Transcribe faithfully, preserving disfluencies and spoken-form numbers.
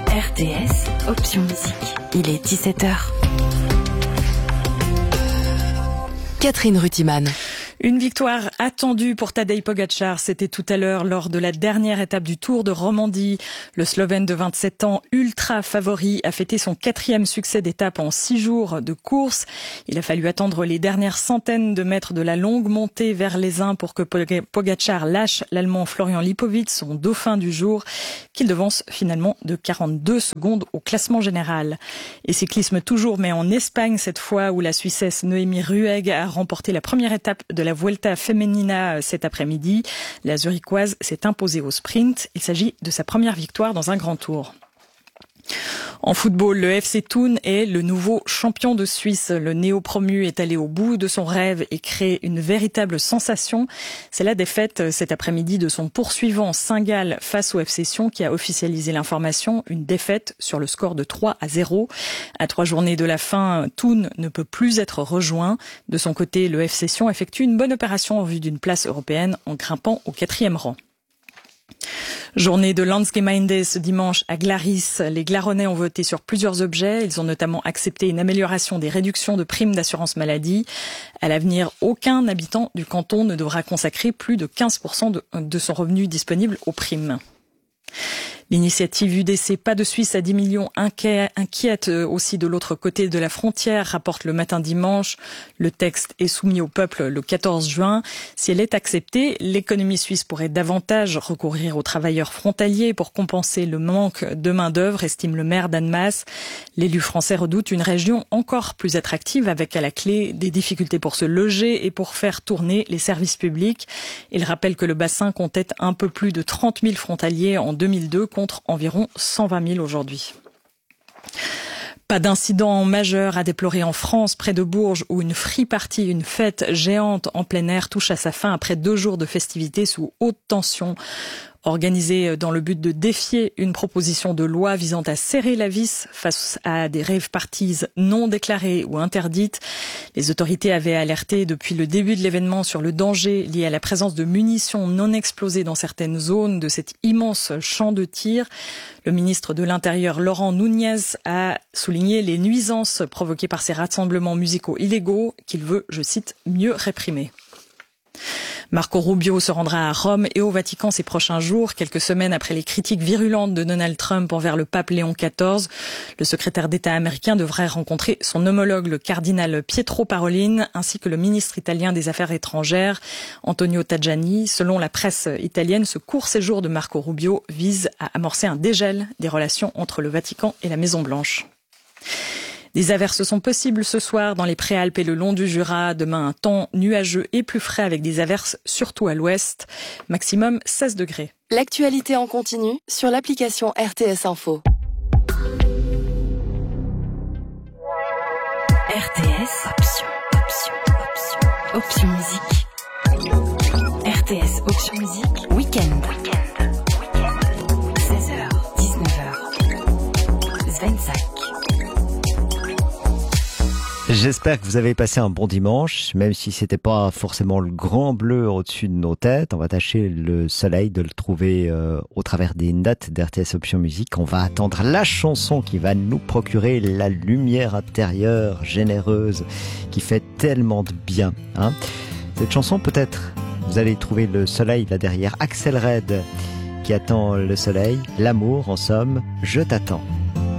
R T S, option musique. Il est dix-sept heures. Catherine Rutiman. Une victoire attendue pour Tadej Pogačar, c'était tout à l'heure lors de la dernière étape du Tour de Romandie. Le Slovène de vingt-sept ans, ultra favori, a fêté son quatrième succès d'étape en six jours de course. Il a fallu attendre les dernières centaines de mètres de la longue montée vers les Uns pour que Pogačar lâche l'Allemand Florian Lipowitz, son dauphin du jour, qu'il devance finalement de quarante-deux secondes au classement général. Et cyclisme toujours, mais en Espagne cette fois, où la Suissesse Noémie Ruegg a remporté la première étape de la La Vuelta Femenina cet après-midi. La Zurichoise s'est imposée au sprint. Il s'agit de sa première victoire dans un grand tour. En football, le F C Thun est le nouveau champion de Suisse. Le néo-promu est allé au bout de son rêve et crée une véritable sensation. C'est la défaite cet après-midi de son poursuivant Saint-Gall face au F C Sion qui a officialisé l'information. Une défaite sur le score de trois à zéro. À trois journées de la fin, Thun ne peut plus être rejoint. De son côté, le F C Sion effectue une bonne opération en vue d'une place européenne en grimpant au quatrième rang. Journée de Landsgemeinde ce dimanche à Glaris. Les Glaronnais ont voté sur plusieurs objets. Ils ont notamment accepté une amélioration des réductions de primes d'assurance maladie. À l'avenir, aucun habitant du canton ne devra consacrer plus de quinze pour cent de, de son revenu disponible aux primes. L'initiative U D C Pas de Suisse à dix millions inquiète aussi de l'autre côté de la frontière, rapporte le Matin dimanche. Le texte est soumis au peuple le quatorze juin. Si elle est acceptée, l'économie suisse pourrait davantage recourir aux travailleurs frontaliers pour compenser le manque de main-d'œuvre, estime le maire d'Annemasse. L'élu français redoute une région encore plus attractive avec à la clé des difficultés pour se loger et pour faire tourner les services publics. Il rappelle que le bassin comptait un peu plus de trente mille frontaliers en deux mille deux contre environ cent vingt mille aujourd'hui. Pas d'incident majeur à déplorer en France, près de Bourges, où une free party, une fête géante en plein air, touche à sa fin après deux jours de festivités sous haute tension. Organisée dans le but de défier une proposition de loi visant à serrer la vis face à des rave parties non déclarées ou interdites. Les autorités avaient alerté depuis le début de l'événement sur le danger lié à la présence de munitions non explosées dans certaines zones de cet immense champ de tir. Le ministre de l'Intérieur, Laurent Nunez, a souligné les nuisances provoquées par ces rassemblements musicaux illégaux qu'il veut, je cite, mieux réprimer. Marco Rubio se rendra à Rome et au Vatican ces prochains jours, quelques semaines après les critiques virulentes de Donald Trump envers le pape Léon quatorze. Le secrétaire d'État américain devrait rencontrer son homologue, le cardinal Pietro Parolin, ainsi que le ministre italien des Affaires étrangères, Antonio Tajani. Selon la presse italienne, ce court séjour de Marco Rubio vise à amorcer un dégel des relations entre le Vatican et la Maison-Blanche. Des averses sont possibles ce soir dans les Préalpes et le long du Jura. Demain, un temps nuageux et plus frais avec des averses surtout à l'ouest. Maximum seize degrés. L'actualité en continu sur l'application R T S Info. R T S, option, option, option, option musique. R T S, option musique, week-end. Week-end. seize heures, dix-neuf heures. vingt-cinq. J'espère que vous avez passé un bon dimanche, même si c'était pas forcément le grand bleu au-dessus de nos têtes. On va tâcher le soleil de le trouver euh, au travers des notes d'R T S Option Musique. On va attendre la chanson qui va nous procurer la lumière intérieure généreuse qui fait tellement de bien. Hein. Cette chanson, peut-être, vous allez trouver le soleil là derrière. Axel Red qui attend le soleil. L'amour, en somme, je t'attends.